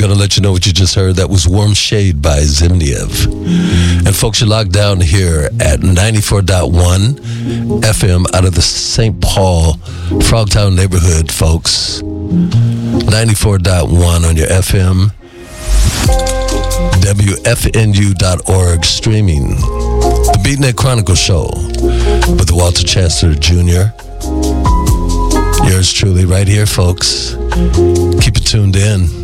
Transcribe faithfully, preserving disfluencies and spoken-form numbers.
going to let you know what you just heard. That was Warm Shade by Zimniev. And folks, you're locked down here at ninety-four point one F M out of the Saint Paul, Frogtown neighborhood, folks. ninety-four point one on your F M. W F N U dot org streaming. The Beatnik Chronicle Show with Walter Chancellor Junior Yours truly right here, folks. Keep it tuned in.